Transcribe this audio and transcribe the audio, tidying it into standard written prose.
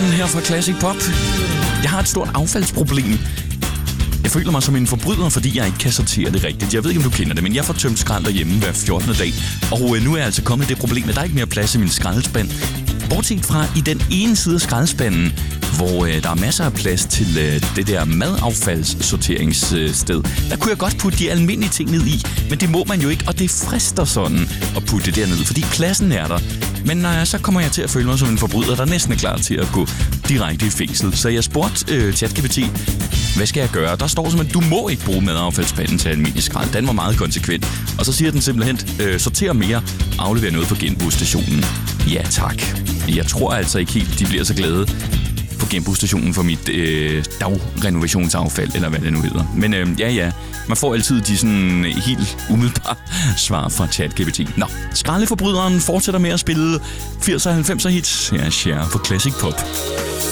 Morten her fra Classic Pop. Jeg har et stort affaldsproblem. Jeg føler mig som en forbryder, fordi jeg ikke kan sortere det rigtigt. Jeg ved ikke, om du kender det, men jeg får tømt skrald derhjemme hver 14. dag. Og nu er jeg altså kommet det problem, at der er ikke mere plads i min skraldespand. Bortset fra i den ene side af skraldespanden, hvor der er masser af plads til det der madaffaldssorteringssted. Der kunne jeg godt putte de almindelige ting ned i, men det må man jo ikke, og det frister sådan at putte det derned, fordi pladsen er der. Men så kommer jeg til at føle mig som en forbryder, der næsten er klar til at gå direkte i fængsel. Så jeg spurgte ChatGPT, hvad skal jeg gøre? Der står simpelthen, du må ikke bruge madaffaldspanden til almindelig skrald. Den var meget konsekvent. Og så siger den simpelthen, sorter mere, aflever noget på genbrugsstationen. Ja tak. Jeg tror altså ikke helt, de bliver så glade på genbrugsstationen for mit dagrenovationsaffald, eller hvad det nu hedder. Men ja, man får altid de sådan helt umiddelbare svar fra ChatGPT. Nå, skraldeforbryderen fortsætter med at spille 80'er og 90'er hits. Ja, share på Classic Pop.